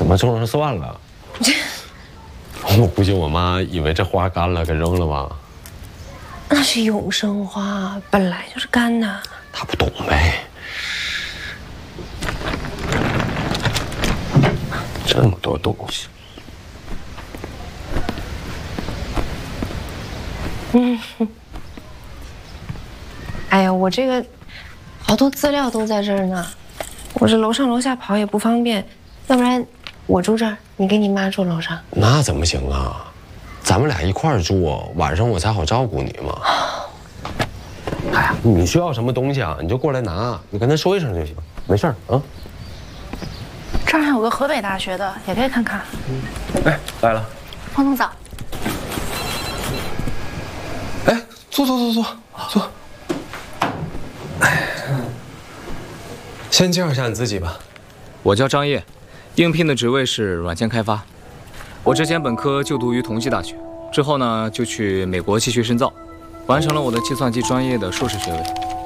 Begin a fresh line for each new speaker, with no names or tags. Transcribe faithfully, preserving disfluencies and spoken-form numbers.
么种上蒜了？我估计我妈以为这花干了，给扔了吧？
那是永生花，本来就是干的。
她不懂呗。这么多东西。
嗯。哎呀，我这个好多资料都在这儿呢，我这楼上楼下跑也不方便，要不然我住这儿，你跟你妈住楼上。
那怎么行啊？咱们俩一块儿住，晚上我才好照顾你嘛。哎呀，你需要什么东西啊，你就过来拿，你跟他说一声就行，没事儿啊。
这儿还有个河北大学的，也可以看看。
嗯、哎，来了，
彭总早。
哎，坐坐坐坐坐。哎，先介绍一下你自己吧。
我叫张烨，应聘的职位是软件开发。我之前本科就读于同济大学，之后呢就去美国继续深造，完成了我的计算机专业的硕士学位。